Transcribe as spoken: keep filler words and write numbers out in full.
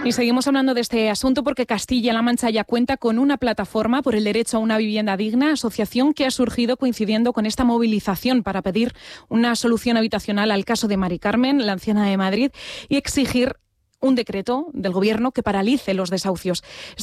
Y seguimos hablando de este asunto porque Castilla-La Mancha ya cuenta con una plataforma por el derecho a una vivienda digna, asociación que ha surgido coincidiendo con esta movilización para pedir una solución habitacional al caso de Mari Carmen, la anciana de Madrid, y exigir un decreto del Gobierno que paralice los desahucios.